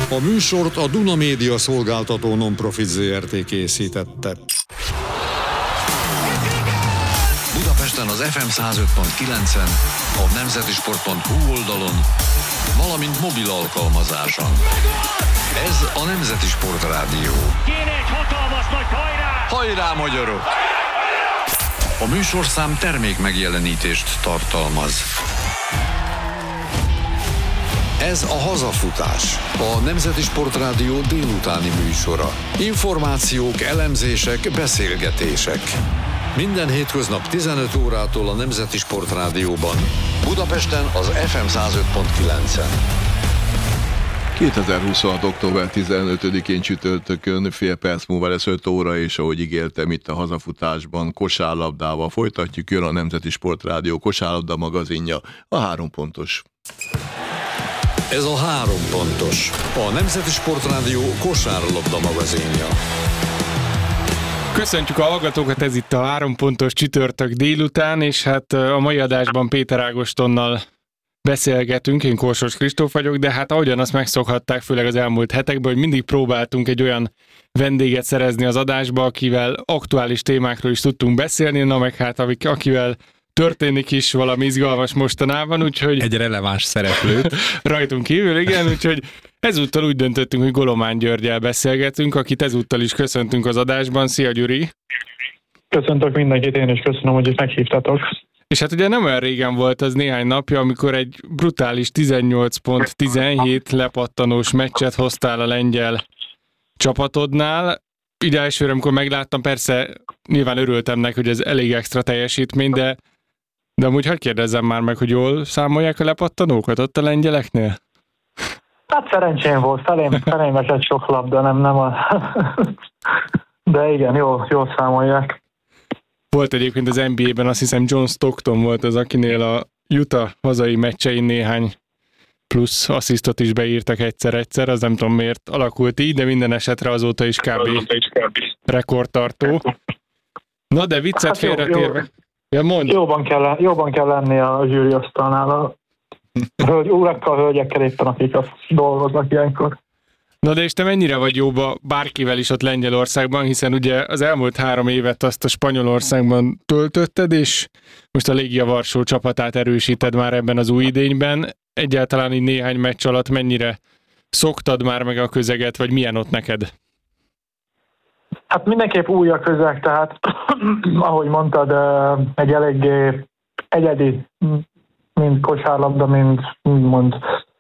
A műsort a Duna Média Szolgáltató Non-Profit Zrt. Készítette. Budapesten az FM 105.9-en, a nemzetisport.hu oldalon, valamint mobil alkalmazáson. Ez a Nemzeti Sport Rádió. Kéne egy hatalmas nagy hajrá! Hajrá, magyarok! A műsorszám termék megjelenítést tartalmaz. Ez a Hazafutás, a Nemzeti Sport Rádió délutáni műsora. Információk, elemzések, beszélgetések. Minden hétköznap 15 órától a Nemzeti Sport Rádióban. Budapesten az FM 105.9-en. 2026. október 15-én csütörtökön, fél perc múlva lesz 5 óra, és ahogy ígértem, itt a Hazafutásban kosárlabdával folytatjuk, jön a Nemzeti Sport Rádió kosárlabda magazinja, a 3 pontos. Ez a 3 pontos, a Nemzeti Sport Rádió kosárlabda magazinja. Köszöntjük a hallgatókat, ez itt a 3 pontos csütörtök délután, és hát a mai adásban Péter Ágostonnal beszélgetünk, én Korsos Kristóf vagyok, de hát ahogyan azt megszokhatták, főleg az elmúlt hetekben, hogy mindig próbáltunk egy olyan vendéget szerezni az adásba, akivel aktuális témákról is tudtunk beszélni, na meg hát akivel történik is valami izgalmas mostanában, úgyhogy... Egy releváns szereplőt. Rajtunk kívül, igen, úgyhogy ezúttal úgy döntöttünk, hogy Golomán Györggyel beszélgetünk, akit ezúttal is köszöntünk az adásban. Szia, Gyuri! Köszöntök mindenkit, én is köszönöm, hogy meghívtatok. És hát ugye nem olyan régen volt az néhány napja, amikor egy brutális 18-17 lepattanós meccset hoztál a lengyel csapatodnál. Így elsőre, amikor megláttam, persze nyilván örültem neki, hogy ez elég extra teljesítmény, de amúgy hadd kérdezzem már meg, hogy jól számolják a lepattanókat ott a lengyeleknél? Hát szerencsém volt, felém esett sok labda, nem a... De igen, jól számolják. Volt egyébként az NBA-ben, azt hiszem John Stockton volt az, akinél a Utah hazai meccsein néhány plusz asszisztot is beírtak egyszer-egyszer, az nem tudom miért alakult így, de minden esetre azóta is kb. Rekordtartó. Na de viccet félretérve. Ja, jobban kell lenni a zsűri asztalnál urakkal, hölgyekkel éppen, akik azt dolgoznak ilyenkor. Na de és te mennyire vagy jóba bárkivel is ott Lengyelországban, hiszen ugye az elmúlt 3 évet azt a Spanyolországban töltötted, és most a Legia Varsó csapatát erősíted már ebben az új idényben. Egyáltalán így néhány meccs alatt mennyire szoktad már meg a közeget, vagy milyen ott neked? Hát mindenképp új a közeg, tehát ahogy mondtad, egy eléggé egyedi, mind kosárlabda, mind úgymond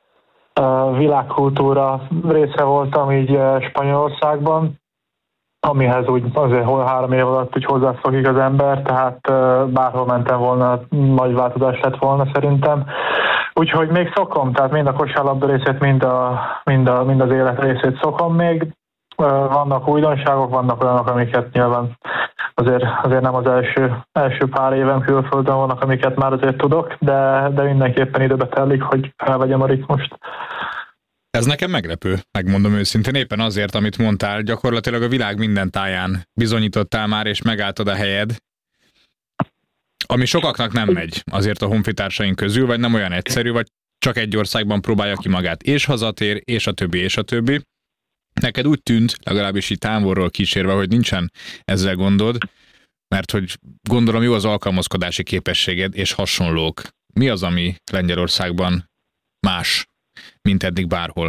világkultúra része voltam így Spanyolországban, amihez úgy azért 3 év alatt úgy hozzászokik az ember, tehát bárhol mentem volna, nagy változás lett volna szerintem. Úgyhogy még szokom, tehát mind a kosárlabda részét, mind az élet részét szokom még. Vannak újdonságok, vannak olyanok, amiket nyilván azért nem az első pár évem külföldön vannak, amiket már azért tudok, de mindenképpen időbe telik, hogy felvegyem a ritmust. Ez nekem meglepő, megmondom őszintén, éppen azért, amit mondtál, gyakorlatilag a világ minden táján bizonyítottál már, és megálltad a helyed, ami sokaknak nem megy azért a honfitársaink közül, vagy nem olyan egyszerű, vagy csak egy országban próbálja ki magát, és hazatér, és a többi. Neked úgy tűnt, legalábbis így távolról kísérve, hogy nincsen ezzel gondod, mert hogy gondolom jó az alkalmazkodási képességed és hasonlók. Mi az, ami Lengyelországban más, mint eddig bárhol?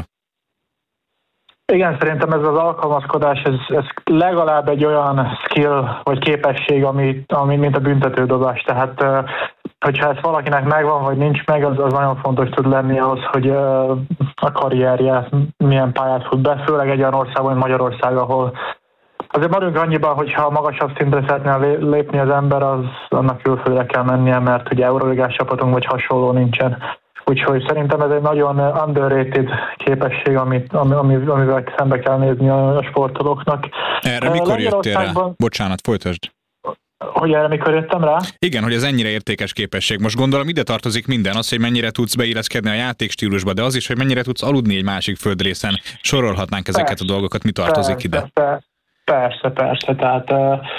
Igen, szerintem ez az alkalmazkodás, ez legalább egy olyan skill vagy képesség, ami mint a büntetődobás. Tehát, hogyha ez valakinek megvan, vagy nincs meg, az nagyon fontos tud lenni ahhoz, hogy a karrierje milyen pályát fut be, főleg egy olyan országban, mint Magyarország, ahol azért maradjunk annyiban, hogyha magasabb szintre szeretne lépni az ember, annak külföldre kell mennie, mert ugye euróligás csapatunk vagy hasonló nincsen. Úgyhogy szerintem ez egy nagyon underrated képesség, amivel szembe kell nézni a sportolóknak. Erre mikor jöttél rá? Bocsánat, folytasd. Hogy erre mikor jöttem rá? Igen, hogy ez ennyire értékes képesség. Most gondolom ide tartozik minden, az, hogy mennyire tudsz beilleszkedni a játékstílusba, de az is, hogy mennyire tudsz aludni egy másik földrészen. Sorolhatnánk ezeket a dolgokat, mi tartozik ide? Persze. Tehát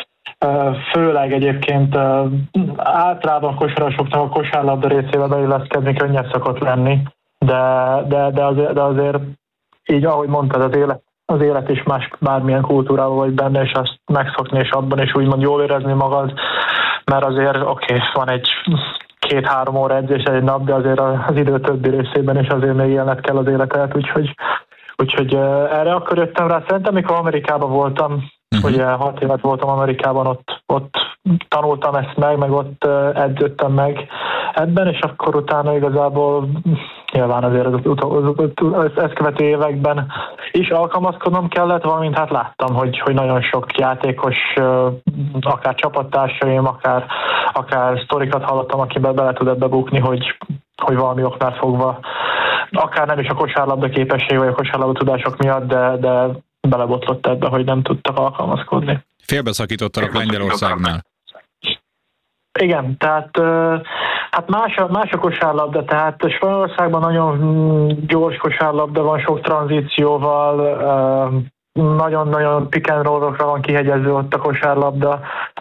főleg egyébként általában kosarasoknak a kosárlabda részével beilleszkedni könnyebb szokott lenni, de azért így ahogy mondtad, az élet is más, bármilyen kultúrában vagy benne, és azt megszokni, és abban is úgymond jól érezni magad, mert azért van egy 2-3 óra edzés egy nap, de azért az idő többi részében is azért még élned kell az életet, úgyhogy erre akkor jöttem rá. Szerintem, amikor Amerikában voltam, ugye 6 évet voltam Amerikában, ott tanultam ezt meg ott edződtem meg ebben, és akkor utána igazából nyilván azért az ezt követő években is alkalmazkodnom kellett, valamint hát láttam, hogy nagyon sok játékos, akár csapattársaim, akár sztorikat hallottam, akiben bele tud ebbe bukni, hogy valami oknál fogva, akár nem is a kosárlabda képesség, vagy a kosárlabda tudások miatt, de belebotlott ebbe, hogy nem tudtak alkalmazkodni. Félbeszakítottak Lengyelországnál. Igen, tehát hát más a kosárlabda, tehát Spanyolországban nagyon gyors kosárlabda van, sok tranzícióval, nagyon-nagyon pick and roll-okra van kihegyező ott a kosárlabda,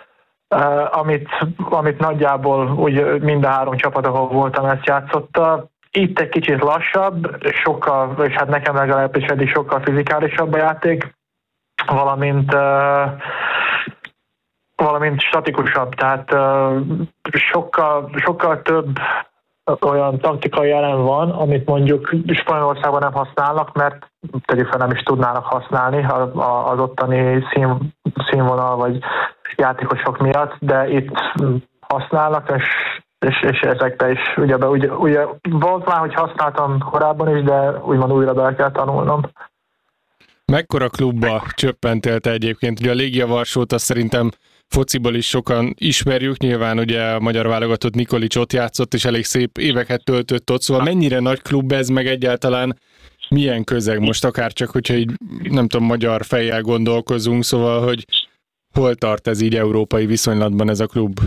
amit nagyjából úgy mind a 3 csapat, ahol voltam, ezt játszotta. Itt egy kicsit lassabb, sokkal, és hát nekem legalábbis eddig sokkal fizikálisabb a játék, valamint statikusabb, tehát sokkal több olyan taktikai elem van, amit mondjuk Spanyolországban nem használnak, mert tegyük fel, nem is tudnának használni az ottani színvonal vagy játékosok miatt, de itt használnak, és ezekbe is ugye volt már, hogy használtam korábban is, de úgymond újra be kell tanulnom. Mekkora klubba csöppentél te egyébként? Ugye a Légia Varsót azt szerintem fociból is sokan ismerjük, nyilván ugye a magyar válogatott Nikolic ott játszott, és elég szép éveket töltött ott, szóval mennyire nagy klub ez, meg egyáltalán milyen közeg most, akár csak, hogyha így nem tudom, magyar fejjel gondolkozunk, szóval, hogy hol tart ez így európai viszonylatban ez a klub?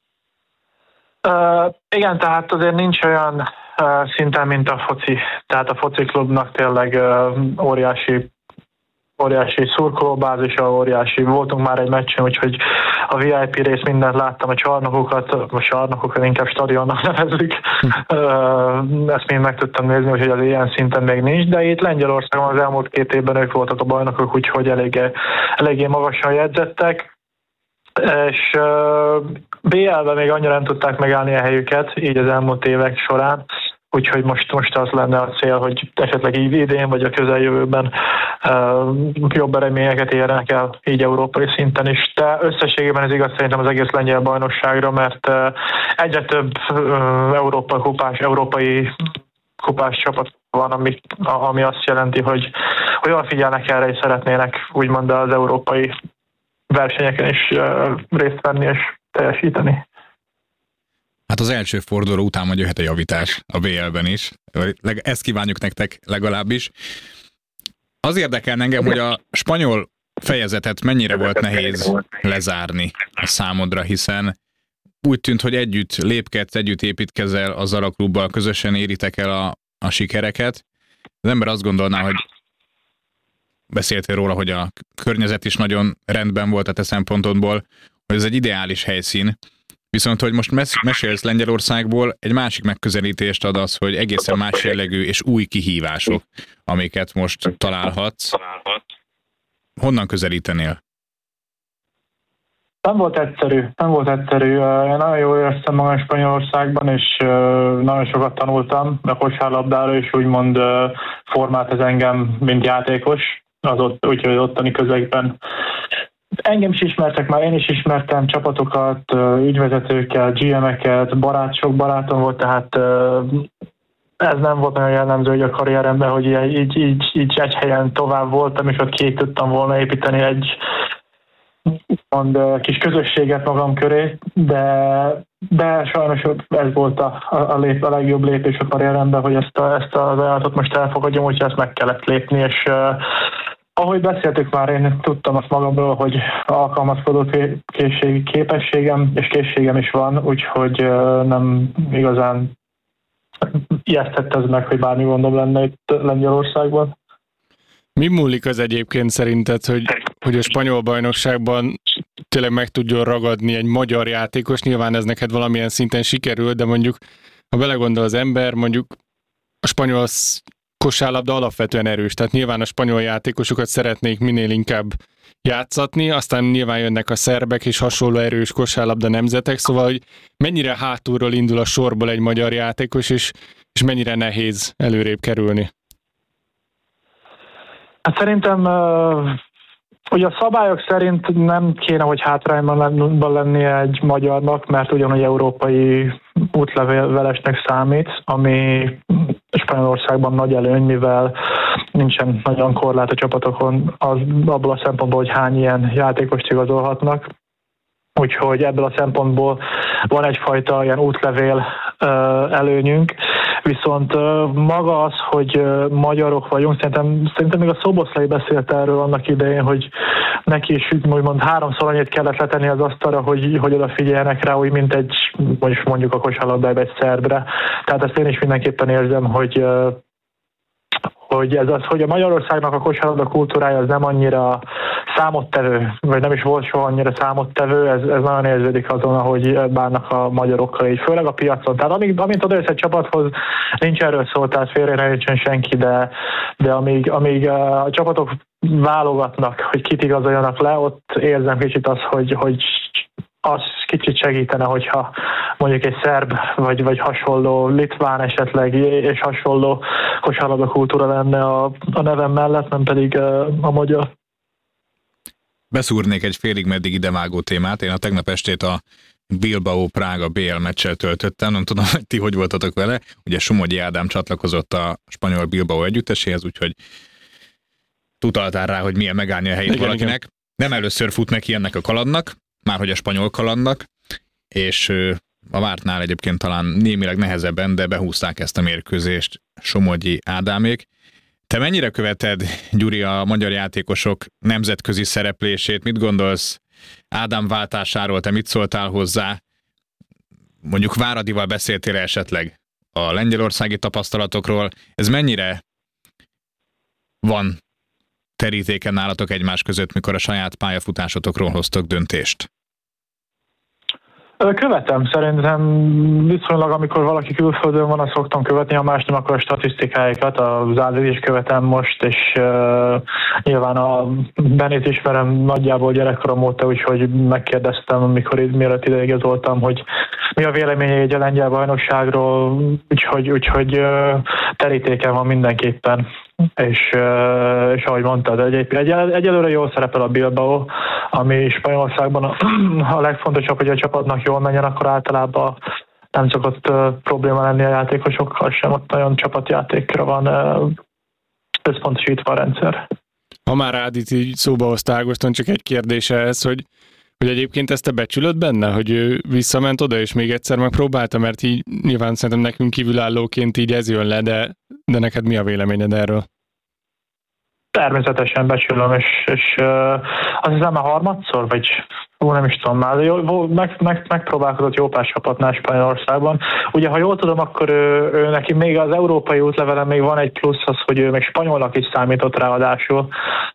Igen, tehát azért nincs olyan szinten, mint a foci. Tehát a foci klubnak tényleg óriási szurkolóbázisa, óriási. Voltunk már egy meccsen, úgyhogy a VIP rész mindent láttam, a csarnokokat inkább stadionnak nevezzük. Ezt mind meg tudtam nézni, úgyhogy az ilyen szinten még nincs, de itt Lengyelországon az elmúlt 2 évben ők voltak a bajnokok, úgyhogy eléggé magasan jegyzettek. És BL-ben még annyira nem tudták megállni a helyüket, így az elmúlt évek során, úgyhogy most az lenne a cél, hogy esetleg így idén vagy a közeljövőben jobb eredményeket érnek el így európai szinten is. De összességében ez igaz szerintem az egész lengyel bajnokságra, mert egyre több európai kupás csapat van, ami azt jelenti, hogy jól figyelnek erre, és szeretnének úgymond az európai versenyeken is részt venni és teljesíteni. Hát az első forduló után majd jöhet a javítás a BL-ben is. Ezt kívánjuk nektek legalábbis. Az érdekel engem, hogy a spanyol fejezetet mennyire volt nehéz lezárni a számodra, hiszen úgy tűnt, hogy együtt lépkedsz, együtt építkezel azzal a klubbal, közösen éritek el a sikereket. Az ember azt gondolná, hogy beszéltél róla, hogy a környezet is nagyon rendben volt a te szempontodból, hogy ez egy ideális helyszín. Viszont, hogy most mesélsz Lengyelországból, egy másik megközelítést ad az, hogy egészen más jellegű és új kihívások, amiket most találhatsz. Honnan közelítenél? Nem volt egyszerű. Én nagyon jól éreztem magam Spanyolországban, és nagyon sokat tanultam a kosárlabdára, és úgymond formált ez engem, mint játékos, úgyhogy ottani közegben. Engem is ismertek már, én is ismertem csapatokat, ügyvezetőket, GM-eket, sok barátom volt, tehát ez nem volt nagyon jellemző, hogy a karrieremben, hogy így egy helyen tovább voltam, és ott ki tudtam volna építeni egy kis közösséget magam köré, de sajnos ez volt a legjobb lépés a karrieremben, hogy ezt az ajánlatot most elfogadjam, úgyhogy ezt meg kellett lépni, és ahogy beszéltük már, én tudtam azt magamról, hogy alkalmazkodó képességem és készségem is van, úgyhogy nem igazán ijesztett ez meg, hogy bármi gondom lenne itt Lengyelországban. Mi múlik az egyébként szerinted, hogy a spanyol bajnokságban tényleg meg tudjon ragadni egy magyar játékos? Nyilván ez neked valamilyen szinten sikerül, de mondjuk, ha belegondol az ember, mondjuk a spanyol kosárlabda alapvetően erős, tehát nyilván a spanyol játékosokat szeretnék minél inkább játszatni, aztán nyilván jönnek a szerbek és hasonló erős kosárlabda nemzetek, szóval hogy mennyire hátulról indul a sorból egy magyar játékos, és mennyire nehéz előrébb kerülni? Hát szerintem ugye a szabályok szerint nem kéne, hogy hátrányban lennie egy magyarnak, mert ugyanúgy európai útlevelesnek számít, ami Spanyolországban nagy előny, mivel nincsen nagyon korlát a csapatokon abból a szempontból, hogy hány ilyen játékost igazolhatnak. Úgyhogy ebből a szempontból van egyfajta ilyen útlevél előnyünk, viszont maga az, hogy magyarok vagyunk, szerintem még a Szoboszlai beszélt erről annak idején, hogy neki is úgymond 3-szor annyit kellett letenni az asztalra, hogy odafigyeljenek rá, úgy mint mondjuk a kosárlabdában egy szerbre. Tehát ezt én is mindenképpen érzem, hogy ez az, hogy a Magyarországnak a kosárlabda kultúrája az nem annyira számottevő, vagy nem is volt soha annyira számottevő, ez nagyon érződik azon, ahogy bánnak a magyarokkal így, főleg a piacon. Tehát amint odajössz egy csapathoz, nincs erről szó, tehát félre ne nincsen senki, de amíg a csapatok válogatnak, hogy kit igazoljanak le, ott érzem kicsit az, hogy az kicsit segítene, hogyha mondjuk egy szerb, vagy hasonló litván esetleg, és hasonló kosárlabda kultúra lenne a nevem mellett, nem pedig a magyar. Beszúrnék egy félig meddig idevágó témát. Én a tegnap estét a Bilbao-Prága BL meccsel töltöttem, nem tudom, hogy ti hogy voltatok vele. Ugye Somogyi Ádám csatlakozott a spanyol Bilbao együtteséhez, úgyhogy utaltál rá, hogy milyen megállni a helyét valakinek. Igen. Nem először fut neki ennek a kalandnak, márhogy a spanyol kalandnak, és a vártnál egyébként talán némileg nehezebben, de behúzták ezt a mérkőzést Somogyi Ádámék. Te mennyire követed, Gyuri, a magyar játékosok nemzetközi szereplését? Mit gondolsz Ádám váltásáról? Te mit szóltál hozzá? Mondjuk Váradival beszéltél esetleg a lengyelországi tapasztalatokról? Ez mennyire van terítéken nálatok egymás között, mikor a saját pályafutásotokról hoztok döntést? Követem, szerintem viszonylag, amikor valaki külföldön van, azt szoktam követni, ha más nem, akkor a statisztikáikat, az Ádit is követem most, és nyilván a Benét ismerem nagyjából gyerekkorom óta, úgyhogy megkérdeztem, mielőtt ide igazoltam, hogy mi a véleménye egy a lengyel bajnokságról, úgyhogy terítéken van mindenképpen. És ahogy mondtad, egyelőre jól szerepel a Bilbao, ami Spanyolországban a legfontosabb, hogy a csapatnak jól menjen, akkor általában nem szokott probléma lenni a játékosokkal sem, ott nagyon csapatjátékra van összpontosítva a rendszer. Ha már Ádit így szóba hozta Ágoston, csak egy kérdése ez, hogy egyébként ezt te becsülöd benne, hogy ő visszament oda, és még egyszer megpróbálta, mert így nyilván szerintem nekünk kívülállóként így ez jön le, de neked mi a véleményed erről? Természetesen becsülöm, és azt hiszem a harmadszor, vagy nem is tudom már, megpróbálkozott jó pár csapatnál Spanyolországban. Ugye, ha jól tudom, akkor ő neki még az európai útlevelen még van egy plusz az, hogy ő még spanyolnak is számított ráadásul,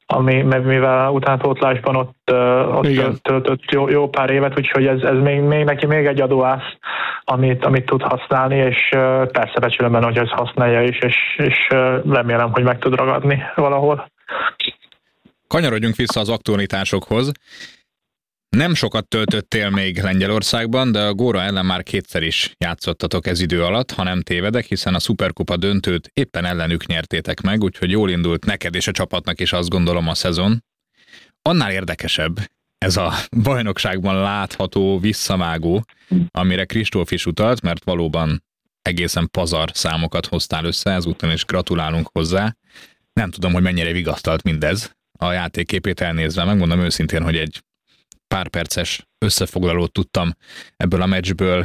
mivel utánpótlásban ott töltött jó pár évet, úgyhogy ez még neki még egy adóász, amit tud használni, és persze becsülöm benne, hogy ez használja is, és remélem, hogy meg tud ragadni valahol. Kanyarodjunk vissza az aktualitásokhoz. Nem sokat töltöttél még Lengyelországban, de a Góra ellen már kétszer is játszottatok ez idő alatt, ha nem tévedek, hiszen a Szuperkupa döntőt éppen ellenük nyertétek meg, úgyhogy jól indult neked és a csapatnak is, azt gondolom, a szezon. Annál érdekesebb ez a bajnokságban látható visszavágó, amire Kristóf is utalt, mert valóban egészen pazar számokat hoztál össze, ezúttal is gratulálunk hozzá. Nem tudom, hogy mennyire vigasztalt mindez a játékképét elnézve. Megmondom őszintén, hogy egy pár perces összefoglalót tudtam ebből a meccsből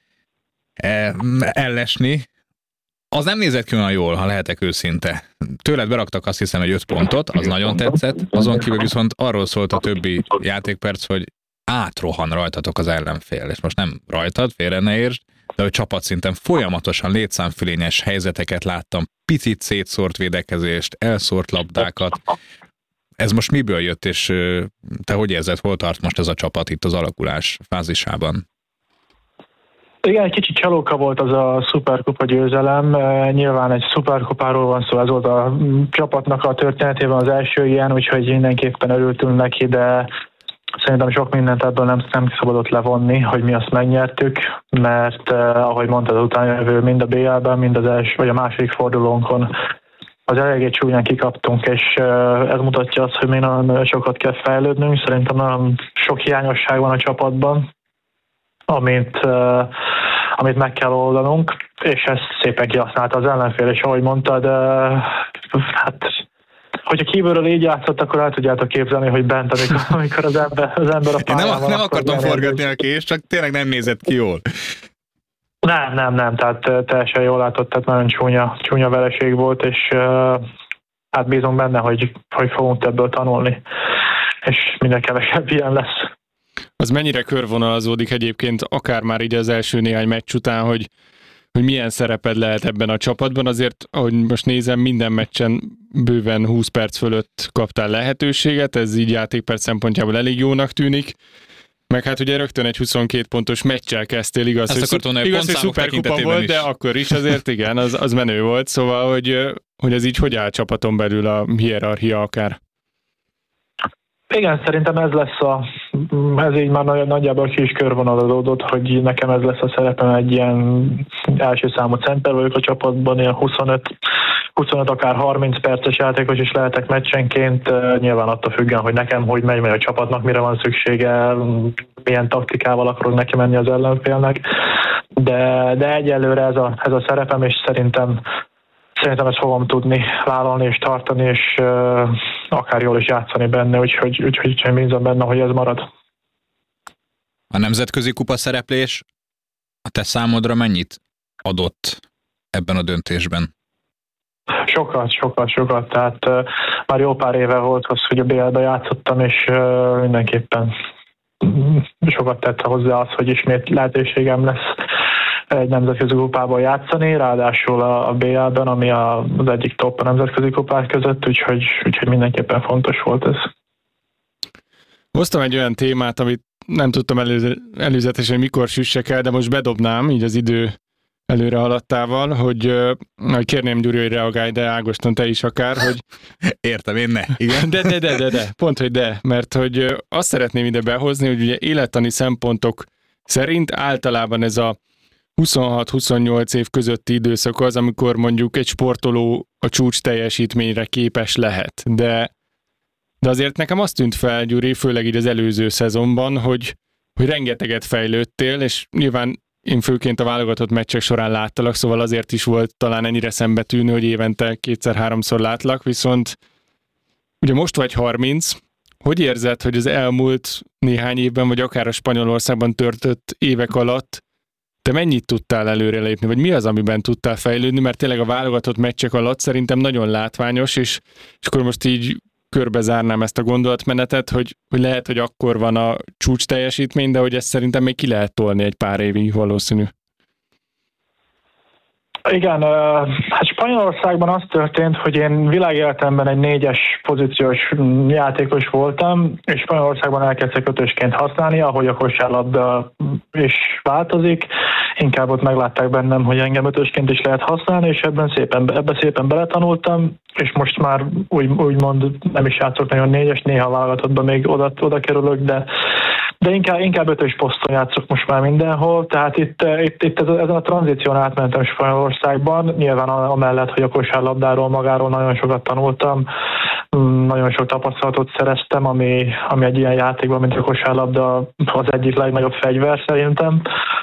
ellesni. Az nem nézett ki olyan jól, ha lehetek őszinte. Tőled beraktak azt hiszem egy 5 pontot, az nagyon tetszett. Azon kívül viszont arról szólt a többi játékperc, hogy átrohan rajtatok az ellenfél. És most nem rajtad, félre ne értsd, de hogy csapatszinten folyamatosan létszámfölényes helyzeteket láttam, picit szétszórt védekezést, elszórt labdákat. Ez most miből jött, és te hogy érzed, hol tart most ez a csapat itt az alakulás fázisában? Igen, egy kicsit csalóka volt az a szuperkupa győzelem. Nyilván egy szuperkupáról van szó, ez volt a csapatnak a történetében az első ilyen, úgyhogy mindenképpen örültünk neki, de szerintem sok mindent ebből nem szabadott levonni, hogy mi azt megnyertük, mert ahogy mondtad, az utánjövő mind a BL-ben, mind az első vagy a második fordulónkon az eléggé csúnyán kikaptunk, és ez mutatja azt, hogy még nagyon sokat kell fejlődnünk. Szerintem nagyon sok hiányosság van a csapatban, amit meg kell oldanunk, és ezt szépen kihasználta az ellenfél, és ahogy mondtad, hát hogyha kívülről így játszott, akkor el tudjátok képzelni, hogy bent, amikor az ember a pályán van. Nem akartam forgatni a kést, csak tényleg nem nézett ki jól. Nem, tehát teljesen jól látott, tehát nagyon csúnya vereség volt, és hát bízom benne, hogy fogunk ebből tanulni, és minden kevesebb ilyen lesz. Az mennyire körvonalazódik egyébként, akár már így az első néhány meccs után, hogy milyen szereped lehet ebben a csapatban? Azért, ahogy most nézem, minden meccsen bőven 20 perc fölött kaptál lehetőséget, ez így játékperc szempontjából elég jónak tűnik. Meg hát ugye rögtön egy 22 pontos meccsel kezdtél, igaz, hogy szuperkupa volt, de akkor is azért igen, az menő volt, szóval, hogy ez így hogy áll csapaton belül a hierarchia akár? Igen, szerintem ez így már nagyjából ki is körvonalazódott, hogy nekem ez lesz a szerepem, egy ilyen első számú center vagyok a csapatban, ilyen 25 akár 30 perces játékos is lehetek meccsenként, nyilván attól függően, hogy nekem hogy megy a csapatnak, mire van szüksége, milyen taktikával akarok neki menni az ellenfélnek, de egyelőre ez a szerepem, és szerintem ezt fogom tudni vállalni és tartani, és akár jól is játszani benne, úgyhogy bízom benne, hogy ez marad. A nemzetközi kupa szereplés a te számodra mennyit adott ebben a döntésben? Sokat. Tehát már jó pár éve volt az, hogy a BL-ben játszottam, és mindenképpen sokat tett hozzá az, hogy ismét lehetőségem lesz egy nemzetközi kupában játszani, ráadásul a BL-ben, ami az egyik top a nemzetközi kupák között, úgyhogy mindenképpen fontos volt ez. Hoztam egy olyan témát, amit nem tudtam előzetesen, hogy mikor süssek el, de most bedobnám, így az idő előre haladtával, hogy kérném Gyuri, hogy reagálj, de Ágoston te is akár, hogy... Értem, én ne. Igen. De, pont, hogy de, mert hogy azt szeretném ide behozni, hogy ugye élettani szempontok szerint általában ez a 26-28 év közötti időszak az, amikor mondjuk egy sportoló a csúcs teljesítményre képes lehet. De azért nekem azt tűnt fel, Gyuri, főleg így az előző szezonban, hogy rengeteget fejlődtél, és nyilván én főként a válogatott meccsek során láttalak, szóval azért is volt talán ennyire szembetűnő, hogy évente 2-3-szor látlak, viszont ugye most vagy 30, hogy érzed, hogy az elmúlt néhány évben, vagy akár a Spanyolországban töltött évek alatt te mennyit tudtál előrelépni, vagy mi az, amiben tudtál fejlődni, mert tényleg a válogatott meccsek alatt szerintem nagyon látványos, és akkor most így körbezárnám ezt a gondolatmenetet, hogy lehet, hogy akkor van a csúcs teljesítmény, de hogy ezt szerintem még ki lehet tolni egy pár évig valószínű. Igen, hát Spanyolországban az történt, hogy én világéletemben egy 4-es pozíciós játékos voltam, és Spanyolországban elkezdtek 5-ösként használni, ahogy a kosárlabda is változik. Inkább ott meglátták bennem, hogy engem 5-ösként is lehet használni, és ebben szépen beletanultam, és most már úgymond nem is játszok nagyon 4-es, néha válogatottban még oda kerülök, de inkább 5-ös poszton játszok most már mindenhol, tehát itt ezen a tranzíción átmentem Spanyolországban, nyilván amellett, hogy a kosárlabdáról magáról nagyon sokat tanultam, nagyon sok tapasztalatot szereztem, ami egy ilyen játékban, mint a kosárlabda, az egyik legnagyobb fegyver szerintem.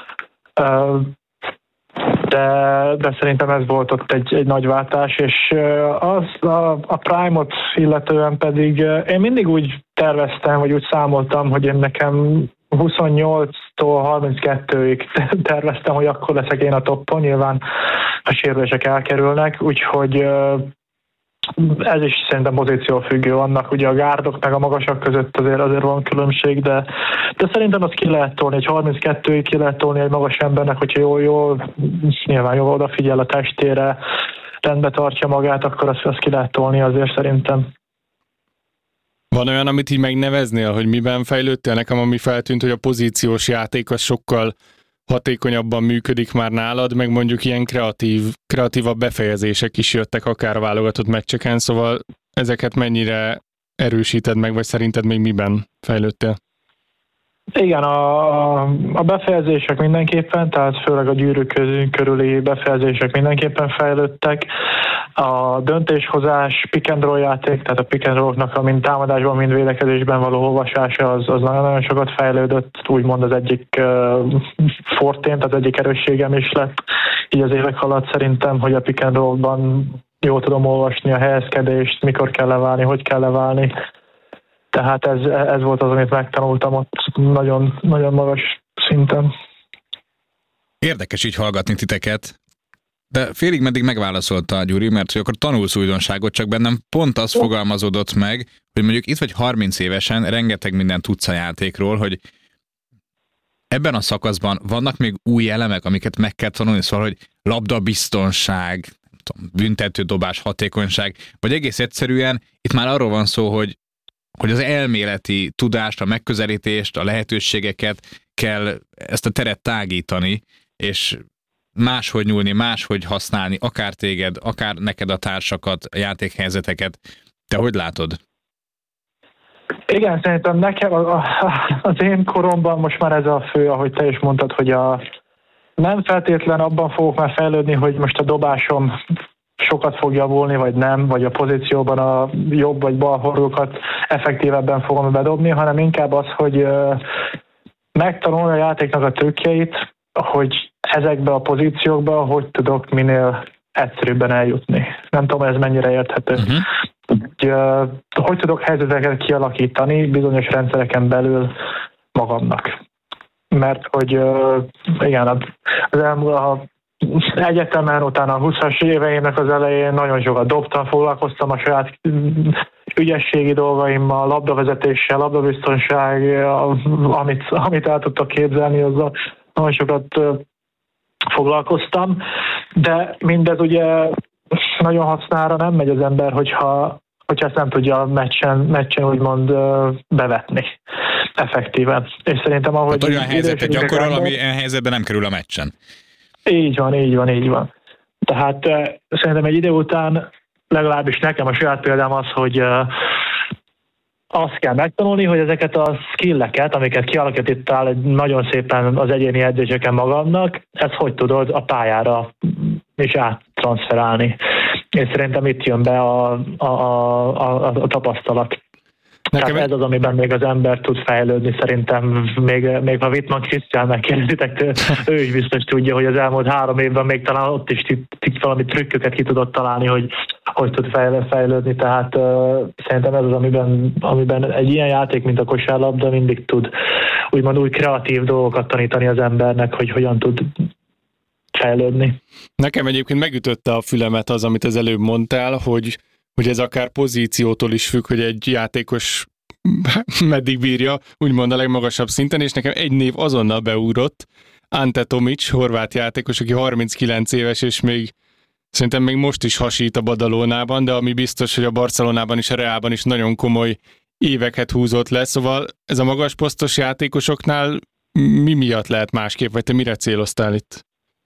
De szerintem ez volt ott egy nagy váltás, és a Prime-ot illetően pedig én mindig úgy terveztem, vagy úgy számoltam, hogy én nekem 28-tól 32-ig terveztem, hogy akkor leszek én a toppon, nyilván a sérülések elkerülnek, úgyhogy ez is szerintem pozíciófüggő vannak, ugye a gárdok meg a magasak között azért van különbség, de szerintem azt ki lehet tolni, egy 32-ig ki lehet tolni egy magas embernek, hogyha nyilván jól odafigyel a testére, rendbe tartja magát, akkor azt ki lehet tolni azért szerintem. Van olyan, amit így megneveznél, hogy miben fejlődtél? Nekem ami feltűnt, hogy a pozíciós játék az sokkal hatékonyabban működik már nálad, meg mondjuk ilyen kreatívabb befejezések is jöttek akár a válogatott meccseken, szóval ezeket mennyire erősíted meg, vagy szerinted még miben fejlődtél? Igen, a befejezések mindenképpen, tehát főleg a gyűrűk körüli befejezések mindenképpen fejlődtek. A döntéshozás, pick and roll játék, tehát a pick and rolloknak mind támadásban, mind védekezésben való olvasása, az nagyon-nagyon sokat fejlődött, úgymond az egyik fortén, tehát egyik erősségem is lett. Így az évek alatt szerintem, hogy a pick and rollban jól tudom olvasni a helyezkedést, mikor kell leválni, hogy kell leválni. Tehát ez volt az, amit megtanultam ott nagyon, nagyon magas szinten. Érdekes így hallgatni titeket, de félig meddig megválaszolta a Gyuri, mert hogy akkor tanulsz újdonságot, csak bennem pont az fogalmazódott meg, hogy mondjuk itt vagy 30 évesen, rengeteg mindent tudsz a játékról, hogy ebben a szakaszban vannak még új elemek, amiket meg kell tanulni, szóval, hogy labdabiztonság, büntetődobás, hatékonyság, vagy egész egyszerűen itt már arról van szó, hogy az elméleti tudást, a megközelítést, a lehetőségeket kell ezt a teret tágítani, és máshogy nyúlni, máshogy használni, akár téged, akár neked a társakat, a játékhelyzeteket. Te hogy látod? Igen, szerintem nekem az én koromban most már ez a fő, ahogy te is mondtad, hogy nem feltétlen abban fogok már fejlődni, hogy most a dobásom sokat fog javulni, vagy nem, vagy a pozícióban a jobb vagy bal horgokat effektívebben fogom bedobni, hanem inkább az, hogy megtanulni a játéknak a trükkjeit, hogy ezekbe a pozíciókba hogy tudok minél egyszerűbben eljutni. Nem tudom, ez mennyire érthető. Hogy tudok helyzeteket kialakítani bizonyos rendszereken belül magamnak. Mert hogy igen, az elmúlt egyetemen, utána a 20-as éveimnek az elején nagyon sokat dobtam, foglalkoztam a saját ügyességi dolgaimmal, labdavezetéssel, labdabiztonság, amit el tudtak képzelni, azzal nagyon sokat foglalkoztam, de mindez ugye nagyon hasznára nem megy az ember, hogyha ezt nem tudja a meccsen úgymond bevetni effektíven. És szerintem ahogy... Tehát olyan helyzetet gyakorol, ami ilyen helyzetben nem kerül a meccsen. Így van. Tehát szerintem egy idő után, legalábbis nekem a saját példám az, hogy azt kell megtanulni, hogy ezeket a skilleket, amiket kialakítottál nagyon szépen az egyéni edzéseken magadnak, ezt hogy tudod a pályára is áttranszferálni. És szerintem itt jön be a tapasztalat. Tehát ez az, amiben még az ember tud fejlődni, szerintem még ha Wittmann Krisztián megkérdezitek, ő is biztos tudja, hogy az elmúlt 3 évben még talán ott is valami trükköket ki tudott találni, hogy tud fejlődni, tehát szerintem ez az, amiben egy ilyen játék, mint a kosárlabda mindig tud úgymond új kreatív dolgokat tanítani az embernek, hogy hogyan tud fejlődni. Nekem egyébként megütötte a fülemet az, amit az előbb mondtál, hogy ez akár pozíciótól is függ, hogy egy játékos meddig bírja, úgymond a legmagasabb szinten, és nekem egy név azonnal beugrott, Ante Tomic, horvát játékos, aki 39 éves, és szerintem még most is hasít a Badalonában, de ami biztos, hogy a Barcelonában és a Realban is nagyon komoly éveket húzott le, szóval ez a magas posztos játékosoknál mi miatt lehet másképp, vagy te mire céloztál itt?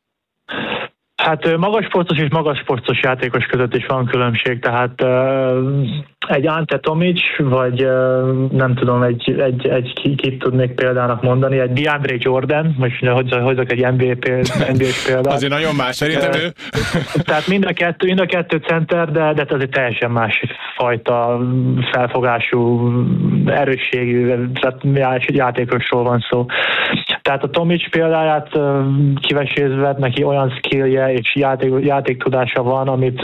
Hát magas posztos és magas posztos játékos között is van különbség, tehát egy Ante Tomic, vagy nem tudom, kit tudnék példának mondani, egy DeAndre Jordan, most hozzak egy NBA példát. Azért nagyon más, szerintem ő. Tehát mind a kettő center, de ez egy teljesen más fajta felfogású, erősségű játékosról van szó. Tehát a Tomic példáját kivesézve, neki olyan skillje és játéktudása van, amit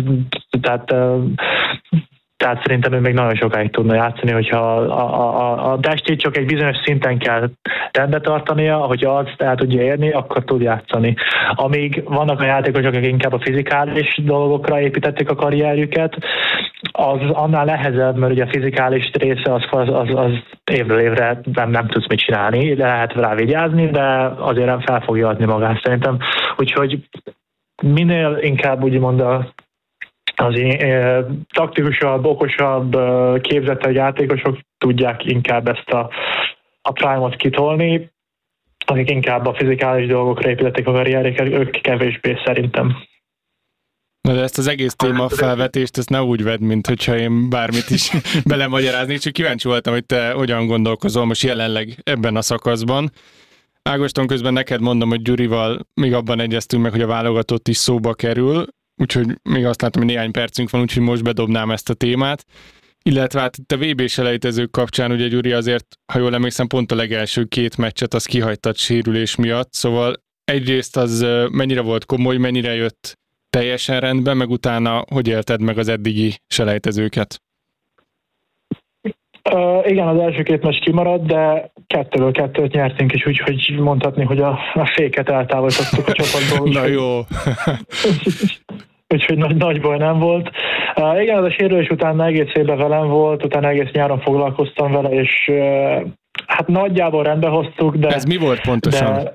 tehát szerintem ő még nagyon sokáig tudna játszani, hogyha a testét csak egy bizonyos szinten kell rendbe tartania, hogyha azt el tudja érni, akkor tud játszani. Amíg vannak a játékosok, akik inkább a fizikális dolgokra építették a karrierjüket, az annál nehezebb, mert ugye a fizikális része az évről évre nem tudsz mit csinálni, de lehet rá vigyázni, de azért fel fogja adni magát szerintem. Úgyhogy minél inkább úgymond az taktikusabb, okosabb, képzettebb játékosok tudják inkább ezt a prime-ot kitolni. akik inkább a fizikális dolgokra építették a karrierjéket, ők kevésbé szerintem. Na de ezt az egész téma felvetést, ezt ne úgy vedd, mint hogyha én bármit is belemagyaráznék, csak kíváncsi voltam, hogy te hogyan gondolkozol most jelenleg ebben a szakaszban. Ágoston, közben neked mondom, hogy Gyurival még abban egyeztünk meg, hogy a válogatott is szóba kerül, úgyhogy még azt látom, hogy néhány percünk van, úgyhogy most bedobnám ezt a témát. Illetve hát itt a VB-selejtezők kapcsán, ugye Gyuri azért, ha jól emlékszem, pont a legelső 2 meccset az kihagytad sérülés miatt, szóval egyrészt az mennyire volt komoly, mennyire jött teljesen rendben, meg utána hogy élted meg az eddigi selejtezőket? Igen, az első 2 meccs kimaradt, de 2-2 nyertünk is, úgyhogy mondhatni, hogy a féket eltávolítottuk a csapatból. Na jó. Úgyhogy nagy baj nem volt. Igen, az a sérülés után egész évben velem volt, utána egész nyáron foglalkoztam vele, és hát nagyjából rendbe hoztuk, de... Ez mi volt pontosan?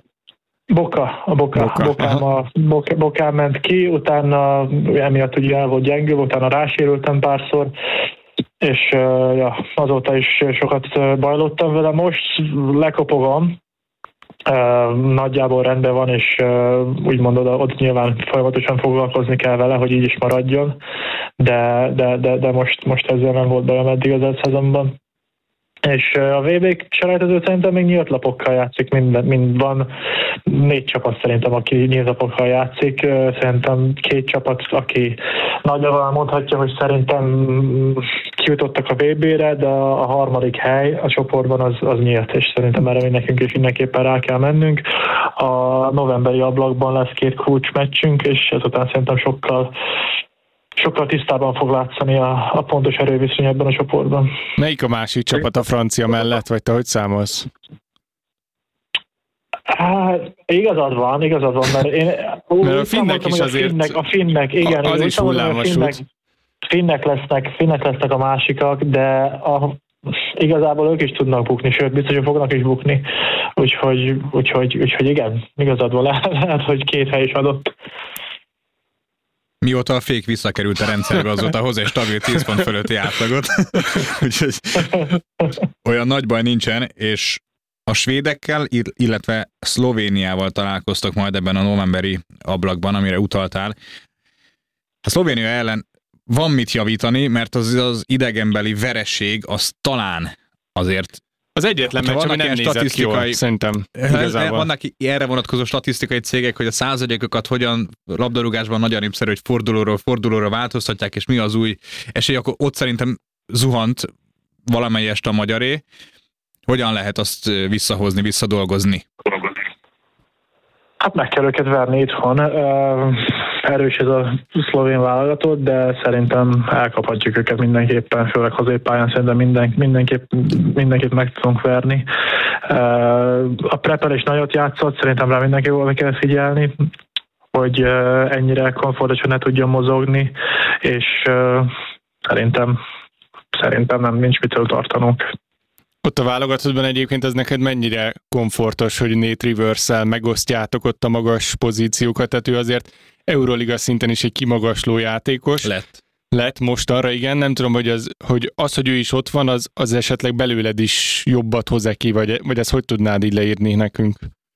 Bokám ment ki, utána emiatt ugye el volt gyengül, utána rásérültem párszor, és azóta is sokat bajlottam vele. Most lekopogom, nagyjából rendben van, és úgymond ott nyilván folyamatosan foglalkozni kell vele, hogy így is maradjon, de most ezzel nem volt bajom eddig az szezonban. És a VB selejtező szerintem még nyílt lapokkal játszik, mind van 4 csapat szerintem, aki nyílt lapokkal játszik. Szerintem 2 csapat, aki nagyjából mondhatja, hogy szerintem kijutottak a VB-re, de a harmadik hely a csoportban az nyílt, és szerintem erre nekünk is mindenképpen rá kell mennünk. A novemberi ablakban lesz 2 kulcsmeccsünk, és ezután szerintem sokkal tisztában fog látszani a pontos erőviszony ebben a csoportban. Melyik a másik csapat a francia mellett, vagy te hogy számolsz? Hát, igazad van, mert én... Mert a finnek is azért... A finnek, igen. Az is hullámos út. Finnek lesznek a másikak, de igazából ők is tudnak bukni, sőt, biztos, hogy fognak is bukni. Úgyhogy igen, igazad van, lehet, hogy 2 hely is adott. Mióta a fék visszakerült a rendszerbe, azóta hozzá stabil 10 pont fölötti átlagot. Úgyhogy olyan nagy baj nincsen, és a svédekkel, illetve Szlovéniával találkoztak majd ebben a novemberi ablakban, amire utaltál. A Szlovénia ellen van mit javítani, mert az idegenbeli vereség az talán azért... Az egyetlen meccs, ami nem nézett ki jól, szerintem. Igazából. Vannak erre vonatkozó statisztikai cégek, hogy a százalékokat hogyan labdarúgásban nagyon népszerű, hogy fordulóra változtatják, és mi az új esély, akkor ott szerintem zuhant valamelyest a magyaré. Hogyan lehet azt visszahozni, visszadolgozni? Hát meg kell őket verni itthon. Erős ez a szlovén válogatott, de szerintem elkaphatjuk őket mindenképpen, főleg hazépályán szerintem mindenképp meg tudunk verni. A Prepel is nagyot játszott, szerintem rá mindenképp kell figyelni, hogy ennyire komfortosan ne tudjon mozogni, és szerintem nem nincs mitől tartanunk. Ott a válogatottban egyébként ez neked mennyire komfortos, hogy Nate Rivers-szel megosztjátok ott a magas pozíciókat, tehát ő azért Euroliga szinten is egy kimagasló játékos. Lett mostanra, igen. Nem tudom, hogy hogy ő is ott van, az esetleg belőled is jobbat hoz ki, vagy ezt hogy tudnád így leírni nekünk?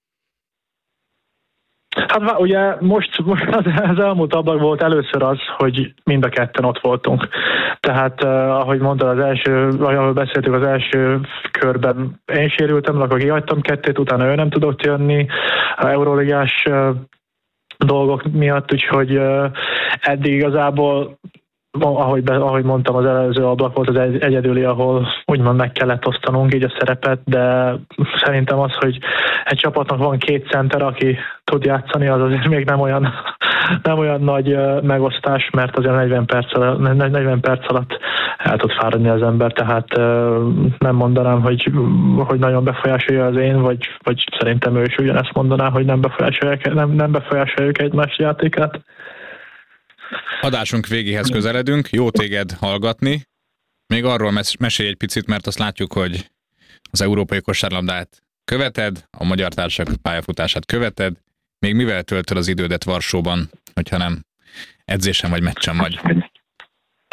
Hát ugye most az elmúlt ablak volt először az, hogy mind a ketten ott voltunk. Tehát ahogy mondtad, ahogy beszéltük az első körben, én sérültem, akkor kihagytam 2, utána ő nem tudott jönni a euroligás dolgok miatt, úgyhogy eddig igazából, ahogy mondtam, az előző ablak volt az egyedüli, ahol úgymond meg kellett osztanunk így a szerepet, de szerintem az, hogy egy csapatnak van 2 center, aki tud játszani, az azért még nem olyan nagy megosztás, mert azért 40 perc alatt el tud fáradni az ember, tehát nem mondanám, hogy nagyon befolyásolja az én, vagy szerintem ő is ugyanezt mondaná, hogy nem befolyásoljuk egymás játékát. Adásunk végéhez közeledünk, jó téged hallgatni. Még arról mesélj egy picit, mert azt látjuk, hogy az európai kosárlabdát követed, a magyar társak pályafutását követed. Még mivel töltöd az idődet Varsóban, hogyha nem edzésen vagy meccsen vagy?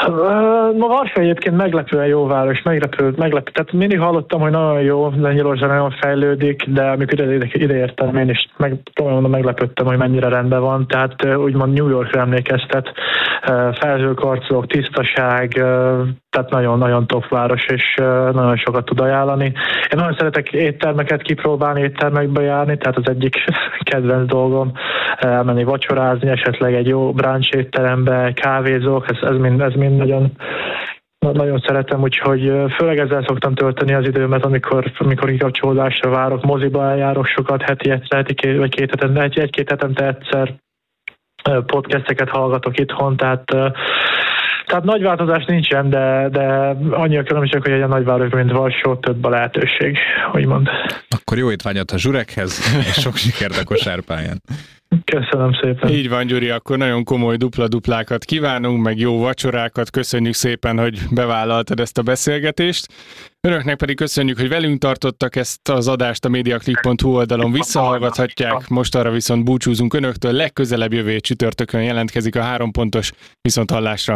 Ma Varsó egyébként meglepően jó város, meglepő. Tehát mindig hallottam, hogy nagyon jó, Lengyelország nagyon fejlődik, de amikor ide értem, én is meglepődtem, hogy mennyire rendben van. Tehát úgymond New Yorkra emlékeztet, felhőkarcolók, tisztaság, tehát nagyon-nagyon top város, és nagyon sokat tud ajánlani. Én nagyon szeretek éttermeket kipróbálni, éttermekbe járni, tehát az egyik kedvenc dolgom elmenni vacsorázni, esetleg egy jó brunch étterembe, kávézók, ez mind nagyon szeretem, úgyhogy főleg ezzel szoktam tölteni az időmet, amikor kikapcsolódásra várok, moziba eljárok sokat, heti egyszer, vagy egy-két hetente egyszer, podcasteket hallgatok itthon, tehát nagy változás nincsen, de annyi a különbség, hogy egy nagy város, mint Varsó, több a lehetőség, úgymond. Akkor jó étvágyat a Zsurekhez, és sok sikert a kosárpályán. Köszönöm szépen. Így van, Gyuri, akkor nagyon komoly dupla-duplákat kívánunk, meg jó vacsorákat. Köszönjük szépen, hogy bevállaltad ezt a beszélgetést. Önöknek pedig köszönjük, hogy velünk tartottak, ezt az adást a mediaclick.hu oldalon visszahallgathatják. Most arra viszont búcsúzunk önöktől, legközelebb jövő csütörtökön jelentkezik a 3 pontos, viszonthallásra.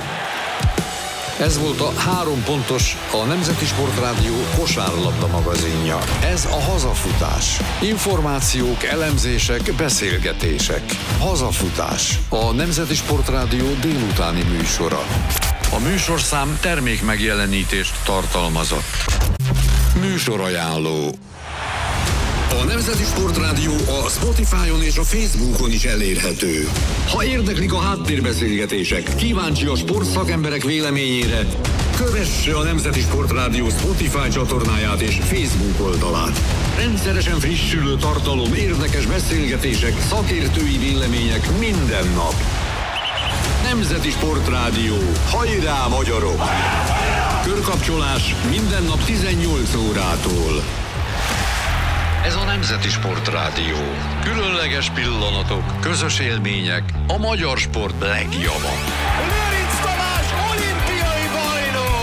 Ez volt a 3 pontos, a Nemzeti Sportrádió kosárlabda magazinja. Ez a hazafutás. Információk, elemzések, beszélgetések. Hazafutás. A Nemzeti Sportrádió délutáni műsora. A műsorszám termékmegjelenítést tartalmazott. Műsorajánló. A Nemzeti Sportrádió a Spotify-on és a Facebookon is elérhető. Ha érdeklik a háttérbeszélgetések, kíváncsi a sportszakemberek véleményére, kövesse a Nemzeti Sportrádió Spotify csatornáját és Facebook oldalát. Rendszeresen frissülő tartalom, érdekes beszélgetések, szakértői vélemények minden nap. Nemzeti Sportrádió. Hajrá, magyarok! Körkapcsolás minden nap 18 órától. Ez a Nemzeti Sportrádió. Különleges pillanatok, közös élmények, a magyar sport legjava.